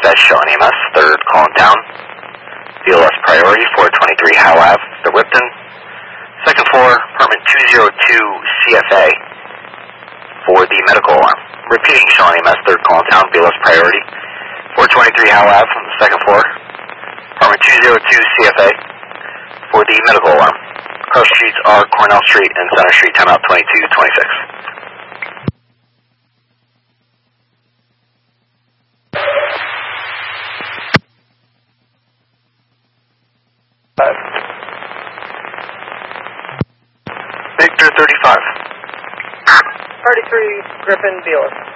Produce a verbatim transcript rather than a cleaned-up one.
West Shaw E M S, third calling down. B L S priority, four twenty-three Howe Ave, the Ripton. Second floor, apartment two oh two C F A for the medical alarm. Repeating Shaw E M S, third calling down, B L S priority, four twenty-three Howe Ave from the second floor. Apartment two oh two C F A for the medical alarm. Across streets are Cornell Street and Center Street, timeout twenty-two twenty-six. Victor thirty-five. thirty-three Griffin, B L S.